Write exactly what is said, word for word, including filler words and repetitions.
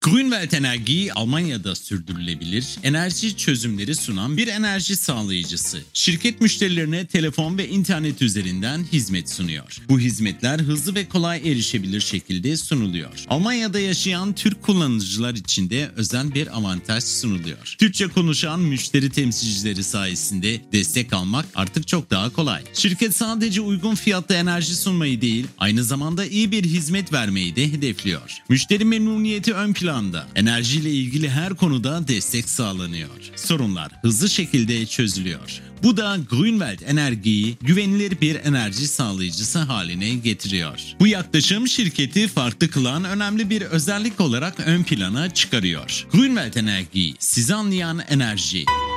Grünwald Energie, Almanya'da sürdürülebilir enerji çözümleri sunan bir enerji sağlayıcısı. Şirket müşterilerine telefon ve internet üzerinden hizmet sunuyor. Bu hizmetler hızlı ve kolay erişebilir şekilde sunuluyor. Almanya'da yaşayan Türk kullanıcılar için de özel bir avantaj sunuluyor. Türkçe konuşan müşteri temsilcileri sayesinde destek almak artık çok daha kolay. Şirket sadece uygun fiyatlı enerji sunmayı değil, aynı zamanda iyi bir hizmet vermeyi de hedefliyor. Müşteri memnuniyeti ön planda. Enerjiyle ilgili her konuda destek sağlanıyor. Sorunlar hızlı şekilde çözülüyor. Bu da Grünwald Energie'yi güvenilir bir enerji sağlayıcısı haline getiriyor. Bu yaklaşım şirketi farklı kılan önemli bir özellik olarak ön plana çıkarıyor. Grünwald Energie, sizi anlayan enerji.